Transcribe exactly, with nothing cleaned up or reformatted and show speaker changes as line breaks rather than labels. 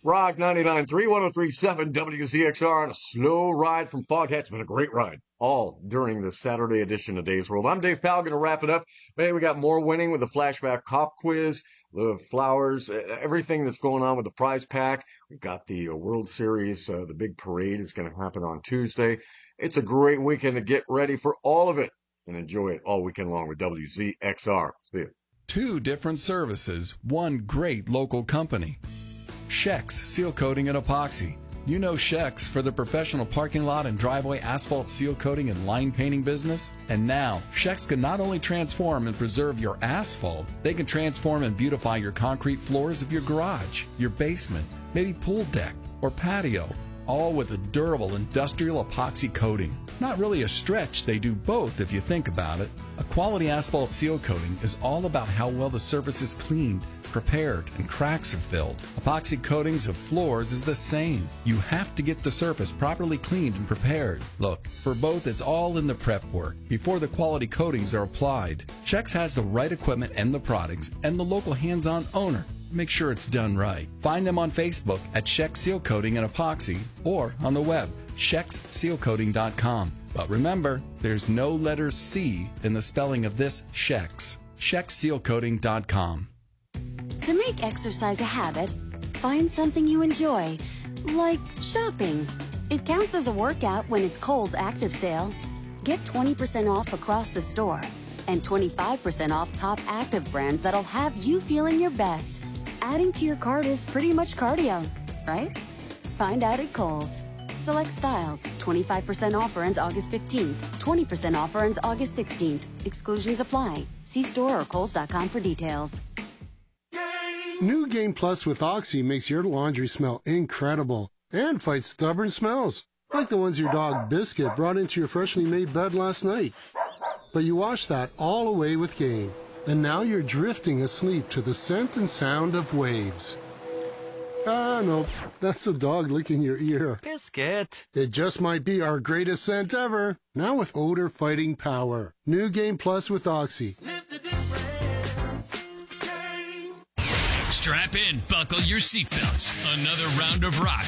Rock ninety-nine point three, one oh three point seven W Z X R on a slow ride from Foghat. It's been a great ride, all during the Saturday edition of Dave's World. I'm Dave Powell, going to wrap it up. Man, we got more winning with the flashback cop quiz, the flowers, everything that's going on with the prize pack. We've got the uh, World Series, uh, the big parade is going to happen on Tuesday. It's a great weekend to get ready for all of it and enjoy it all weekend long with W Z X R. See you.
Two different services, one great local company. Shex Seal Coating and Epoxy. You know Shex for the professional parking lot and driveway asphalt seal coating and line painting business. And now, Shex can not only transform and preserve your asphalt, they can transform and beautify your concrete floors of your garage, your basement, maybe pool deck or patio, all with a durable industrial epoxy coating. Not really a stretch, they do both if you think about it. A quality asphalt seal coating is all about how well the surface is cleaned, prepared, and cracks are filled. Epoxy coatings of floors is the same. You have to get the surface properly cleaned and prepared. Look, for both it's all in the prep work before the quality coatings are applied. Shex has the right equipment and the products and the local hands-on owner. Make sure it's done right. Find them on Facebook at Shex Seal Coating and Epoxy or on the web, shex seal coating dot com. But remember, there's no letter C in the spelling of this Shex. shex seal coating dot com.
To make exercise a habit, find something you enjoy, like shopping. It counts as a workout when it's Kohl's Active Sale. Get twenty percent off across the store and twenty-five percent off top active brands that'll have you feeling your best. Adding to your cart is pretty much cardio, right? Find out at Kohl's. Select styles. twenty-five percent offer ends August fifteenth. twenty percent offer ends August sixteenth. Exclusions apply. See store or kohls dot com for details.
New Game Plus with Oxy makes your laundry smell incredible and fights stubborn smells, like the ones your dog Biscuit brought into your freshly made bed last night. But you washed that all away with Game, and now you're drifting asleep to the scent and sound of waves. Ah, no, that's the dog licking your ear.
Biscuit.
It just might be our greatest scent ever, now with odor-fighting power. New Game Plus with Oxy.
Strap in, buckle your seatbelts. Another round of rock